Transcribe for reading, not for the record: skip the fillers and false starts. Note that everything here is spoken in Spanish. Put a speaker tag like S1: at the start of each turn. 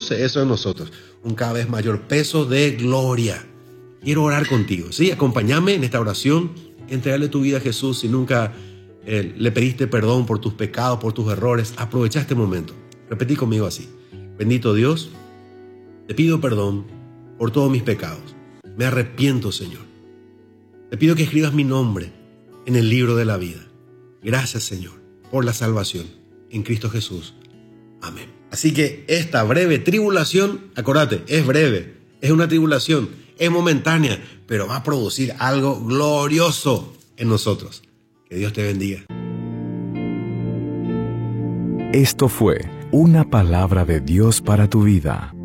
S1: produce eso en nosotros? Un cada vez mayor peso de gloria. Quiero orar contigo, ¿sí? Acompáñame en esta oración, entregarle tu vida a Jesús. Si nunca le pediste perdón por tus pecados, por tus errores, aprovecha este momento. Repetí conmigo así: bendito Dios, te pido perdón por todos mis pecados. Me arrepiento, Señor. Te pido que escribas mi nombre en el libro de la vida. Gracias, Señor, por la salvación en Cristo Jesús. Amén. Así que esta breve tribulación, acordate, es breve, es una tribulación, es momentánea, pero va a producir algo glorioso en nosotros. Que Dios te bendiga.
S2: Esto fue Una Palabra de Dios para tu vida,